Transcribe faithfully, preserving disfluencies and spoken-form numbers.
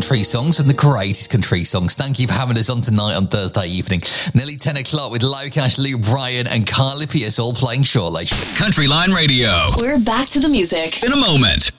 country songs and the greatest country songs. Thank you for having us on tonight on Thursday evening. Nearly ten o'clock with Locash, Luke Bryan and Carly Pearce all playing shortly. Country Line Radio. We're back to the music in a moment.